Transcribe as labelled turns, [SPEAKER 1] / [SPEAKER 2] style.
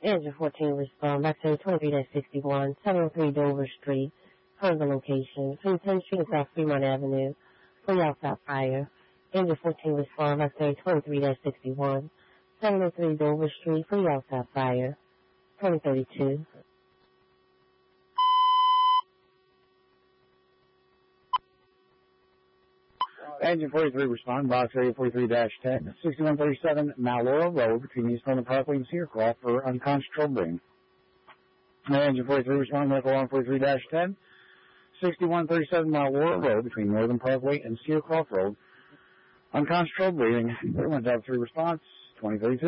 [SPEAKER 1] Engine 14 respond back to 23-61, 703 Dover Street. Per the location, between 10th Street and South Fremont Avenue. 3 outside fire. Engine 14 respond back to 23-61, 703 Dover Street. 3 outside fire. 2032.
[SPEAKER 2] Engine 43 respond, box area 43-10, 6137 Malora Road between East Northern Parkway and Cedarcroft for uncontrolled breathing. Engine 43 respond, medical alarm 43-10, 6137 Malora Road between Northern Parkway and Cedarcroft Road. Uncontrolled breathing. 31-3 response, 2032.